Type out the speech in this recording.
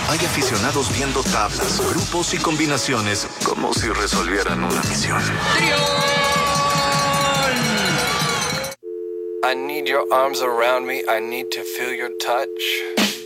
Hay aficionados viendo tablas, grupos y combinaciones como si resolvieran una misión. I need your arms around me. I need to feel your touch.